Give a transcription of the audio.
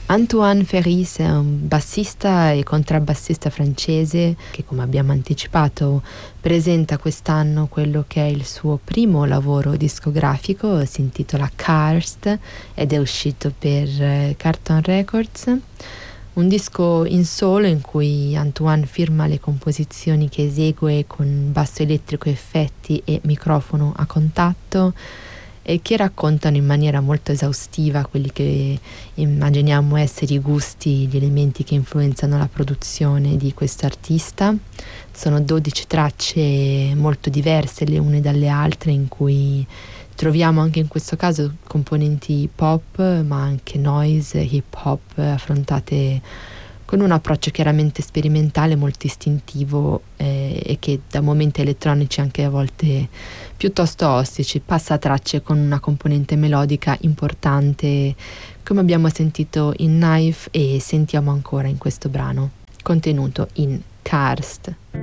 Antoine Ferris è un bassista e contrabbassista francese che, come abbiamo anticipato, presenta quest'anno quello che è il suo primo lavoro discografico, si intitola Karst ed è uscito per Carton Records. Un disco in solo in cui Antoine firma le composizioni che esegue con basso elettrico, effetti e microfono a contatto, e che raccontano in maniera molto esaustiva quelli che immaginiamo essere i gusti, gli elementi che influenzano la produzione di questo artista. Sono 12 tracce molto diverse le une dalle altre, in cui troviamo anche in questo caso componenti pop, ma anche noise, hip hop, affrontate con un approccio chiaramente sperimentale, molto istintivo, e che da momenti elettronici anche a volte piuttosto ostici, passa a tracce con una componente melodica importante, come abbiamo sentito in Knife e sentiamo ancora in questo brano, contenuto in Karst.